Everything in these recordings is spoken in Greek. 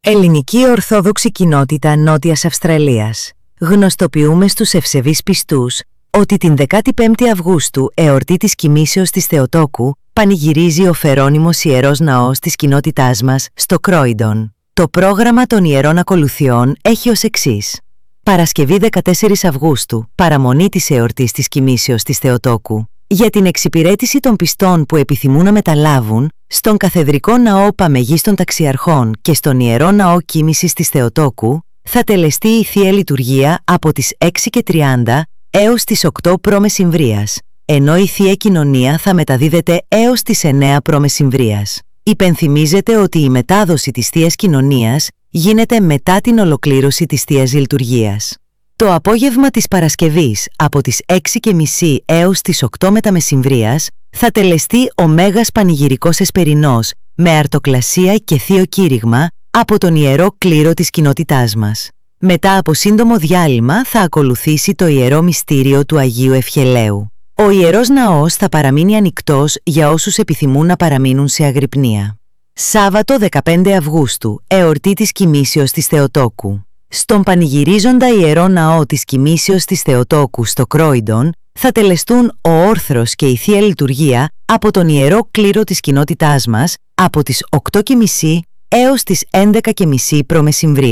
Ελληνική Ορθόδοξη Κοινότητα Νότιας Αυστραλίας. Γνωστοποιούμε στους ευσεβείς πιστούς ότι την 15η Αυγούστου, εορτή της κοιμήσεως της Θεοτόκου, πανηγυρίζει ο Φερόνιμος Ιερός Ναός της κοινότητάς μας στο Κρόιντον. Το πρόγραμμα των Ιερών Ακολουθιών έχει ως εξής. Παρασκευή 14 Αυγούστου, παραμονή της εορτής της κοιμήσεως της Θεοτόκου. Για την εξυπηρέτηση των πιστών που επιθυμούν να μεταλάβουν, στον Καθεδρικό Ναό Παμεγής των Ταξιαρχών και στον Ιερό Ναό Κοίμησης της Θεοτόκου, θα τελεστεί η Θεία Λειτουργία από τις 6:30 έως τις 8 π.Μ., ενώ η Θεία Κοινωνία θα μεταδίδεται έως τις 9 π.Μ. Υπενθυμίζεται ότι η μετάδοση της Θείας Κοινωνίας γίνεται μετά την ολοκλήρωση της Θείας Λειτουργίας. Το απόγευμα της Παρασκευής από τις 6:30 έως τις 8 ΜΜ θα τελεστεί ο Μέγας Πανηγυρικός Εσπερινός με αρτοκλασία και θείο κήρυγμα από τον Ιερό Κλήρο της κοινότητάς μας. Μετά από σύντομο διάλειμμα θα ακολουθήσει το Ιερό Μυστήριο του Αγίου Ευχελαίου. Ο Ιερός Ναός θα παραμείνει ανοιχτός για όσους επιθυμούν να παραμείνουν σε αγρυπνία. Σάββατο 15 Αυγούστου, εορτή της κοιμήσεως της Θεοτόκου. Στον πανηγυρίζοντα Ιερό Ναό της κοιμήσεως της Θεοτόκου στο Κρόιντον θα τελεστούν ο όρθρος και η Θεία Λειτουργία από τον Ιερό Κλήρο της κοινότητάς μας από τις 8:30 έως τις 11:30 π.Μ.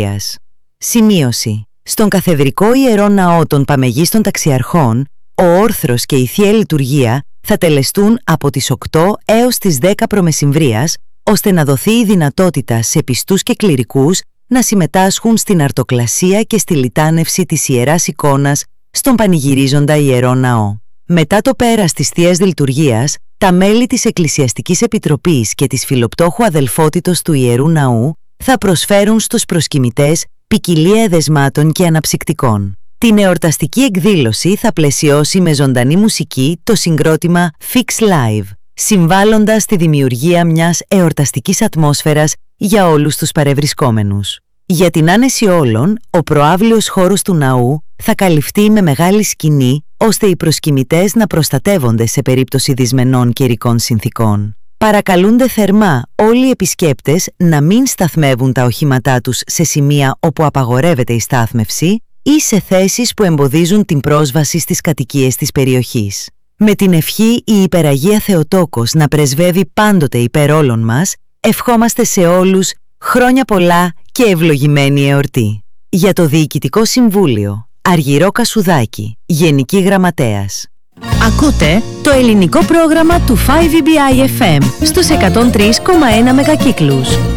Σημείωση. Στον Καθεδρικό Ιερό Ναό των Παμεγής των Ταξιαρχών, ο όρθρος και η Θεία Λειτουργία θα τελεστούν από τις 8 έως τις 10 π.Μ., ώστε να δοθεί η δυνατότητα σε πιστούς και κληρικούς να συμμετάσχουν στην αρτοκλασία και στη λιτάνευση της Ιεράς Εικόνας στον πανηγυρίζοντα Ιερό Ναό. Μετά το πέρας της Θείας Λειτουργίας, τα μέλη της Εκκλησιαστικής Επιτροπής και της Φιλοπτώχου Αδελφότητος του Ιερού Ναού θα προσφέρουν στους προσκυνητές ποικιλία εδεσμάτων και αναψυκτικών. Την εορταστική εκδήλωση θα πλαισιώσει με ζωντανή μουσική το συγκρότημα Fix Live, συμβάλλοντας στη δημιουργία μιας εορταστικής ατμόσφαιρας για όλους τους παρευρισκόμενους. Για την άνεση όλων, ο προαύλιος χώρος του ναού θα καλυφθεί με μεγάλη σκηνή, ώστε οι προσκυνητές να προστατεύονται σε περίπτωση δυσμενών καιρικών συνθήκων. Παρακαλούνται θερμά όλοι οι επισκέπτες να μην σταθμεύουν τα οχήματά τους σε σημεία όπου απαγορεύεται η στάθμευση ή σε θέσεις που εμποδίζουν την πρόσβαση στις κατοικίες της περιοχής. Με την ευχή η Υπεραγία Θεοτόκος να πρεσβεύει πάντοτε υπέρ όλων μας, ευχόμαστε σε όλους χρόνια πολλά και ευλογημένη εορτή. Για το Διοικητικό Συμβούλιο, Αργυρό Κασουδάκη, Γενική Γραμματέας. Ακούτε το ελληνικό πρόγραμμα του 5EBI FM στους 103,1 μεγακύκλους.